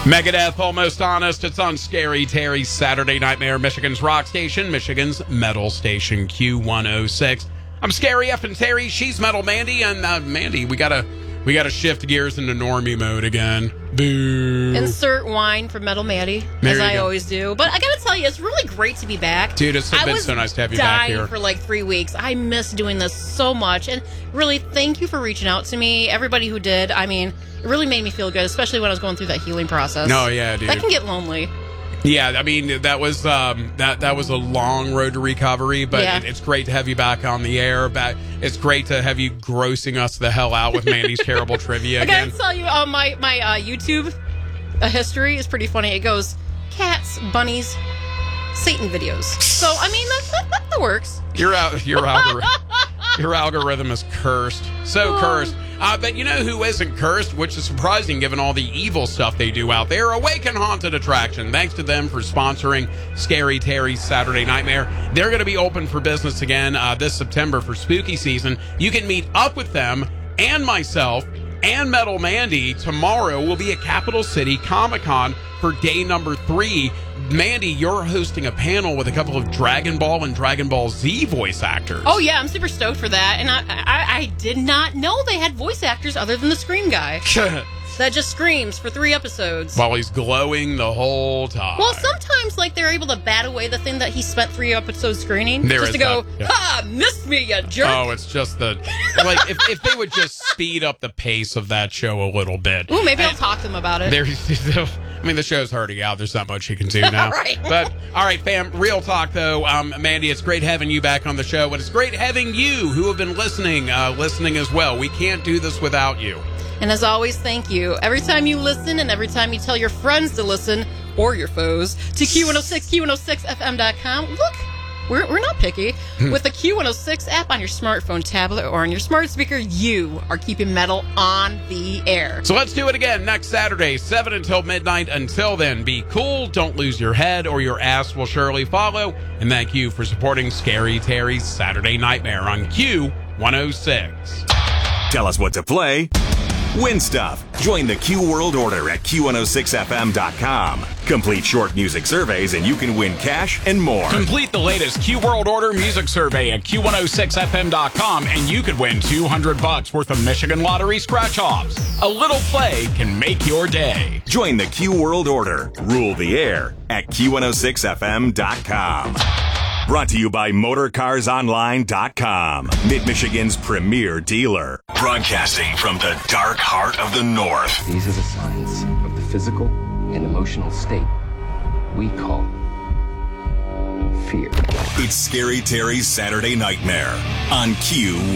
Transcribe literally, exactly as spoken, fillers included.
Megadeth, Almost Honest. It's on Scary Terry's Saturday Nightmare, Michigan's rock station, Michigan's metal station, Q one oh six. I'm Scary F and Terry. She's Metal Mandy, and uh, Mandy, we gotta we gotta shift gears into normie mode again. Boo. Insert whine from Metal Mandy, There as you I go. always do. But I gotta tell you, it's really great to be back. Dude, it's I been was so nice to have you back dying here. for like three weeks. I miss doing this so much, and really, thank you for reaching out to me. Everybody who did, I mean, it really made me feel good, especially when I was going through that healing process. No, yeah, dude. That can get lonely. Yeah, I mean that was um, that that was a long road to recovery, but Yeah. it, it's great to have you back on the air. Back, it's great to have you grossing us the hell out with Mandy's terrible trivia I again. gotta tell you, uh, my my uh, YouTube uh, history is pretty funny. It goes cats, bunnies, Satan videos. So I mean that that, that works. Your al- your algorithm your algorithm is cursed, so Oh. cursed. Uh, but you know who isn't cursed, which is surprising given all the evil stuff they do out there? Awaken Haunted Attraction. Thanks to them for sponsoring Scary Terry's Saturday Nightmare. They're going to be open for business again uh, this September for spooky season. You can meet up with them and myself and Metal Mandy tomorrow. We'll be at Capital City Comic Con for day number three. Mandy, you're hosting a panel with a couple of Dragon Ball and Dragon Ball Z voice actors. Oh yeah, I'm super stoked for that. And I I, I did not know they had voice actors other than the Scream guy that just screams for three episodes. While he's glowing the whole time. Well, sometimes like they're able to bat away the thing that he spent three episodes screening, There just is to go, that, yeah. ha, missed me, you jerk. Oh, it's just the like if, if they would just speed up the pace of that show a little bit. Ooh, maybe I'll And talk to them about it. There, I mean, the show's hurting out. There's not much you can do now. Right. But all right, fam. Real talk though, um, Mandy. It's great having you back on the show, but it's great having you who have been listening, uh, listening as well. We can't do this without you. And as always, thank you. Every time you listen and every time you tell your friends to listen, or your foes, to Q one oh six, Q one oh six F M dot com. Look, we're, we're not picky. With the Q one oh six app on your smartphone, tablet, or on your smart speaker, you are keeping metal on the air. So let's do it again next Saturday, seven until midnight. Until then, be cool, don't lose your head, or your ass will surely follow. And thank you for supporting Scary Terry's Saturday Nightmare on Q one oh six. Tell us what to play. Win stuff. Join the Q World Order at Q one oh six F M dot com. Complete short music surveys and you can win cash and more. Complete the latest Q World Order music survey at Q one oh six F M dot com and you could win two hundred bucks worth of Michigan Lottery scratch-offs. A little play can make your day. Join the Q World Order. Rule the air at Q one oh six F M dot com. Brought to you by Motor Cars Online dot com, Mid-Michigan's premier dealer. Broadcasting from the dark heart of the North. These are the signs of the physical and emotional state we call fear. It's Scary Terry's Saturday Nightmare on Q